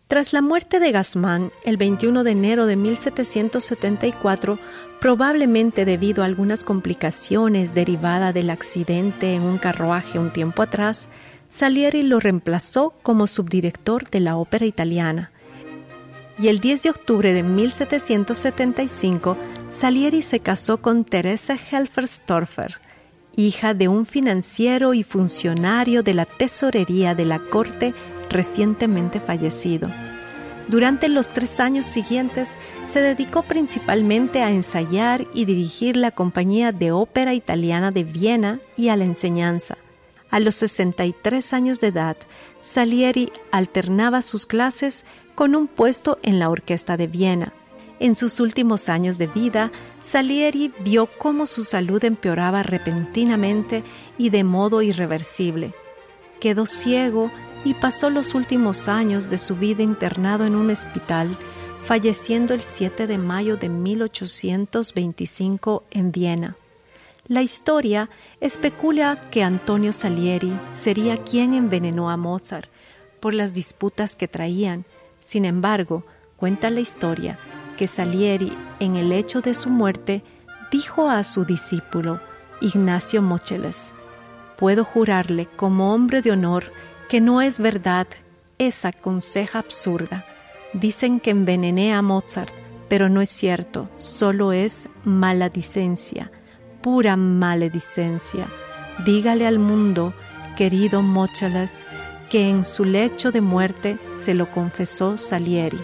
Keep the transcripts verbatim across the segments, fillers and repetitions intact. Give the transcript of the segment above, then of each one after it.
Tras la muerte de Gassman, el veintiuno de enero de mil setecientos setenta y cuatro, probablemente debido a algunas complicaciones derivadas del accidente en un carruaje un tiempo atrás, Salieri lo reemplazó como subdirector de la Ópera Italiana. Y el diez de octubre de mil setecientos setenta y cinco, Salieri se casó con Teresa Helferstorfer, hija de un financiero y funcionario de la tesorería de la corte recientemente fallecido. Durante los tres años siguientes se dedicó principalmente a ensayar y dirigir la Compañía de Ópera Italiana de Viena y a la enseñanza. A los sesenta y tres años de edad, Salieri alternaba sus clases con un puesto en la Orquesta de Viena. En sus últimos años de vida, Salieri vio cómo su salud empeoraba repentinamente y de modo irreversible. Quedó ciego y pasó los últimos años de su vida internado en un hospital, falleciendo el siete de mayo de mil ochocientos veinticinco en Viena. La historia especula que Antonio Salieri sería quien envenenó a Mozart por las disputas que traían. Sin embargo, cuenta la historia que Salieri, en el hecho de su muerte, dijo a su discípulo, Ignacio Moscheles: «Puedo jurarle como hombre de honor que no es verdad esa conseja absurda. Dicen que envenené a Mozart, pero no es cierto, solo es maledicencia, pura maledicencia. Dígale al mundo, querido Moscheles, que en su lecho de muerte se lo confesó Salieri».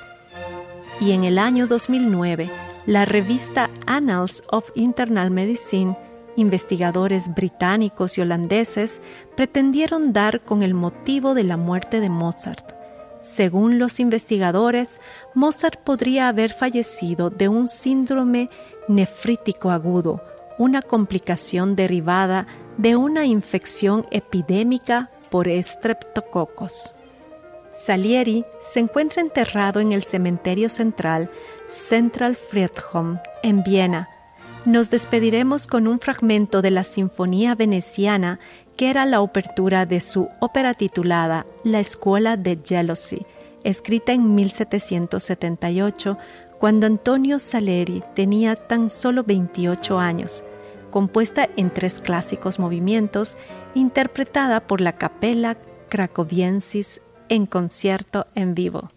Y en el año dos mil nueve, la revista Annals of Internal Medicine, investigadores británicos y holandeses pretendieron dar con el motivo de la muerte de Mozart. Según los investigadores, Mozart podría haber fallecido de un síndrome nefrítico agudo, una complicación derivada de una infección epidémica por estreptococos. Salieri se encuentra enterrado en el cementerio central Central Friedhof en Viena. Nos despediremos con un fragmento de la Sinfonía Veneciana, que era la obertura de su ópera titulada La Scuola de Jealousy, escrita en mil setecientos setenta y ocho, cuando Antonio Salieri tenía tan solo veintiocho años, compuesta en tres clásicos movimientos, interpretada por la Capella Cracoviensis en concierto en vivo.